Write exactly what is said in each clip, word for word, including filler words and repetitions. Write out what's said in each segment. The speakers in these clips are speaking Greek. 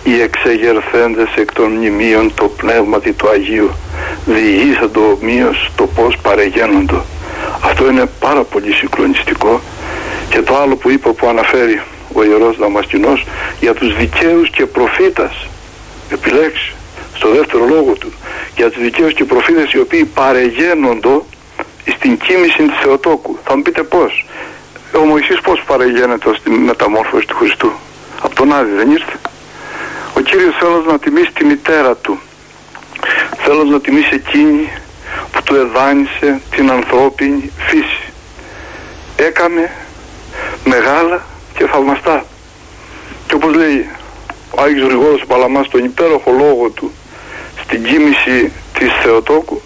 οι εξεγερθέντες εκ των μνημείων το πνεύματι του Αγίου, διηγήσαντο ομοίως το πώς παρεγαίνοντο. Αυτό είναι πάρα πολύ συγκλονιστικό. Και το άλλο που είπε, που αναφέρει ο Ιερός Δαμασκηνός για τους δικαίους και προφήτας, επιλέξει στο δεύτερο λόγο του, για τους δικαίους και προφήτες οι οποίοι παρεγαίνοντο στην κοίμηση της Θεοτόκου. Θα μου πείτε πώς? Ο Μωυσής πώς παρεγαίνεται στη μεταμόρφωση του Χριστού? Από τον Άδη δεν ήρθε? Ο Κύριος θέλοντας να τιμήσει τη μητέρα του, θέλοντας να τιμήσει εκείνη που του εδάνησε την ανθρώπινη φύση, έκαμε μεγάλα και θαυμαστά. Και όπως λέει ο Άγιος Γρηγόρος ο Παλαμάς στον υπέροχο λόγο του στην κοίμηση της Θεοτόκου,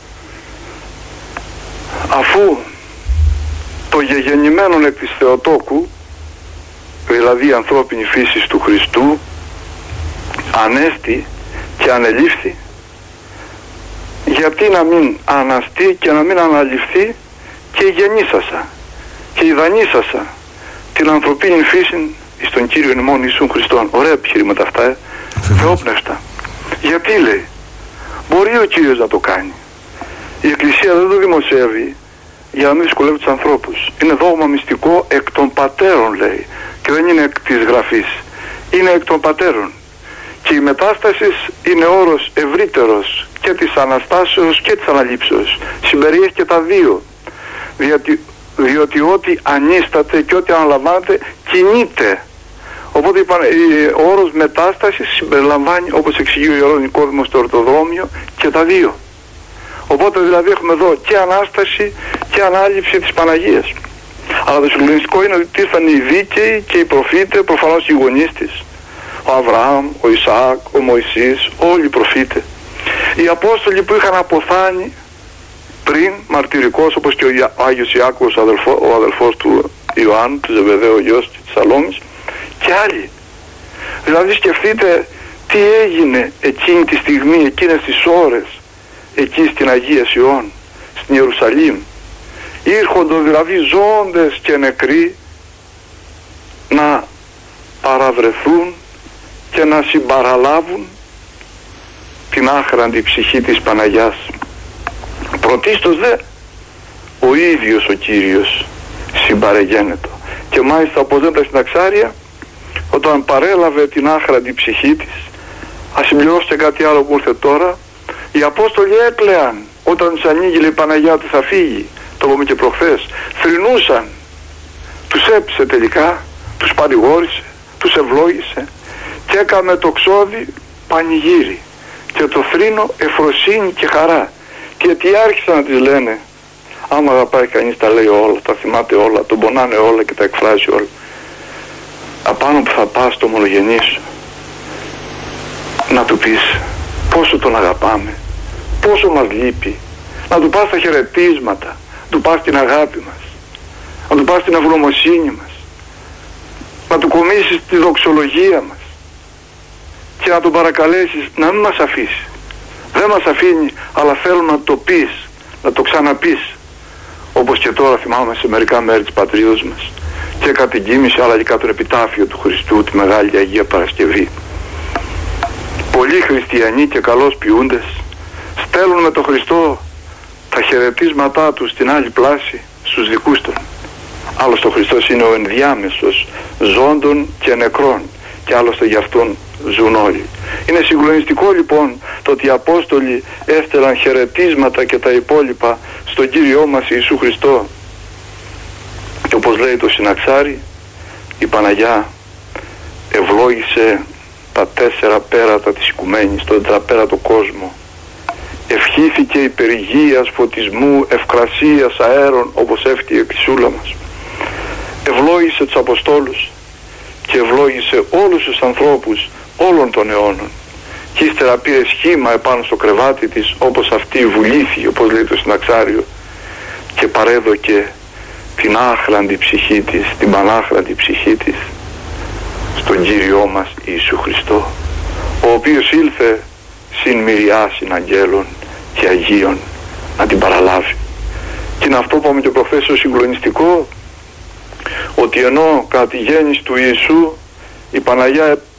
αφού το γεγεννημένον εκ της Θεοτόκου, δηλαδή η ανθρώπινη φύση του Χριστού, ανέστη και ανελήφθη, γιατί να μην αναστεί και να μην αναλυφθεί και γεννήσασα και ιδανήσασα την ανθρωπίνη φύση εις τον Κύριον ημών Ιησούν Χριστόν. Ωραία επιχειρήματα αυτά, ε. Θεόπνευστα. Γιατί λέει, μπορεί ο Κύριος να το κάνει. Η Εκκλησία δεν το δημοσιεύει για να μην δυσκολεύει τους ανθρώπους. Είναι δόγμα μυστικό εκ των πατέρων, λέει, και δεν είναι εκ της γραφής. Είναι εκ των πατέρων. Και η μετάσταση είναι όρος ευρύτερος και της Αναστάσεως και της Αναλήψεως. Συμπεριέχει και τα δύο. Διότι, διότι ό,τι ανίσταται και ό,τι αναλαμβάνεται κινείται. Οπότε ο όρος μετάστασης συμπεριλαμβάνει, όπως εξηγεί ο Ιερός Νικόδημος στο Ορτοδρόμιο, και τα δύο. Οπότε δηλαδή έχουμε εδώ και Ανάσταση και Ανάληψη της Παναγίας. Αλλά το συγκλονιστικό είναι ότι ήρθαν οι δίκαιοι και οι προφήτες, προφανώς οι γονείς της. Ο Αβραάμ, ο Ισαάκ, ο Μωυσής, όλοι οι προφήτες. Οι Απόστολοι που είχαν αποθάνει πριν, μαρτυρικός, όπως και ο Άγιος Ιάκωβος, ο αδελφός του Ιωάννου, του Ζεβεδαίου, ο γιος της Σαλόμης, και άλλοι. Δηλαδή σκεφτείτε τι έγινε εκείνη τη στιγμή, εκείνες τις ώρες, εκεί στην Αγία Σιών, στην Ιερουσαλήμ. Ήρχοντο δηλαδή ζώντες και νεκροί να παραβρεθούν και να συμπαραλάβουν την άχραντη ψυχή της Παναγιάς. Πρωτίστως δε ο ίδιος ο Κύριος συμπαρεγένετο. Και μάλιστα όπως λέμε στην Αξάρια, όταν παρέλαβε την άχραντη ψυχή της, ας συμπληρώσω και κάτι άλλο που ήρθε τώρα, οι Απόστολοι έκλαιαν όταν τους ανοίγει η Παναγιά του θα φύγει, το είπαμε και προχθές, θρηνούσαν, τους έπεισε τελικά, τους παρηγόρησε, τους ευλόγησε και έκαμε το ξόδι πανηγύρι και το θρήνο εφροσύνη και χαρά. Και γιατί άρχισαν να τις λένε, άμα αγαπάει κανείς τα λέει όλα, τα θυμάται όλα, τον πονάνε όλα και τα εκφράζει όλα. Απάνω που θα πας στο ομολογενή σου, να του πεις πόσο τον αγαπάμε, πόσο μας λείπει, να του πας τα χαιρετίσματα, να του πας την αγάπη μας, να του πας την ευγνωμοσύνη μας, να του κομίσεις τη δοξολογία μας και να τον παρακαλέσεις να μην μας αφήσει. Δεν μας αφήνει, αλλά θέλω να το πεις, να το ξαναπείς, όπως και τώρα θυμάμαι σε μερικά μέρη της πατρίδος μας και κατά την κοίμηση αλλά και κατά το επιτάφιο του Χριστού, τη Μεγάλη Αγία Παρασκευή. Πολλοί χριστιανοί και καλώς ποιούντες στέλνουν με τον Χριστό τα χαιρετίσματά του στην άλλη πλάση στους δικούς των. Άλλωστε ο Χριστός είναι ο ενδιάμεσος ζώντων και νεκρών και άλλωστε γι' αυτόν ζουν όλοι. Είναι συγκλονιστικό λοιπόν το ότι οι Απόστολοι έστελαν χαιρετίσματα και τα υπόλοιπα στον Κύριό μας Ιησού Χριστό. Και όπως λέει το Συναξάρι, η Παναγιά ευλόγησε τα τέσσερα πέρατα της οικουμένης, τον τετραπέρατο κόσμο. Ευχήθηκε υπερηγείας, φωτισμού, ευκρασίας, αέρων, όπως εύχτηκε η Εκκλησούλα μας. Ευλόγησε τους Αποστόλους και ευλόγησε όλους τους ανθρώπους όλων των αιώνων. Και ύστερα πήρε σχήμα επάνω στο κρεβάτι της, όπως αυτή βουλήθη, όπως λέει το Συναξάριο, και παρέδωκε την άχραντη ψυχή της, την πανάχραντη ψυχή της στον Κύριό μας Ιησού Χριστό, ο οποίος ήλθε συν μυριάσιν αγγέλων και Αγίων να την παραλάβει. Και είναι αυτό που είπαμε και προχθές το συγκλονιστικό, ότι ενώ κατά τη γέννηση του Ιησού η Παναγιά